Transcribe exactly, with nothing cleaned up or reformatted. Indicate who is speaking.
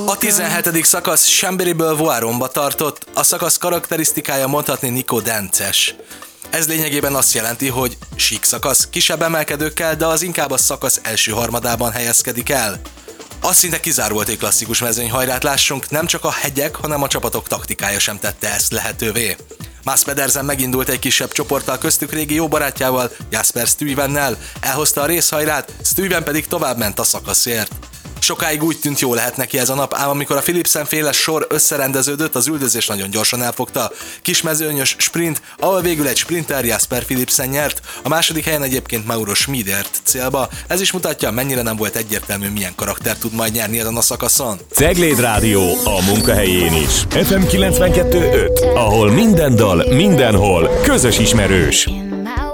Speaker 1: A tizenhetedik szakasz Chambéryből Voiromba tartott, a szakasz karakterisztikája mondhatni Nico Dences. Ez lényegében azt jelenti, hogy sík szakasz, kisebb emelkedőkkel, de az inkább a szakasz első harmadában helyezkedik el. Az szinte kizáró volt egy klasszikus mezőnyhajrát lássunk, nem csak a hegyek, hanem a csapatok taktikája sem tette ezt lehetővé. Mads Pedersen megindult egy kisebb csoporttal, köztük régi jó barátjával, Jasper Stuyvennel, elhozta a részhajrát, Stuyven pedig továbbment a szakaszért. Sokáig úgy tűnt, jó lehet neki ez a nap, ám amikor a Philipsen-féle sor összerendeződött, az üldözés nagyon gyorsan elfogta. Kismezőnyös sprint, ahol végül egy sprinter Jasper Philipsen nyert, a második helyen egyébként Mauro Schmid ért célba. Ez is mutatja, mennyire nem volt egyértelmű, milyen karakter tud majd nyerni ezen a szakaszon.
Speaker 2: Cegléd Rádió a munkahelyén is. ef em kilencvenkettő öt, ahol minden dal, mindenhol közös ismerős.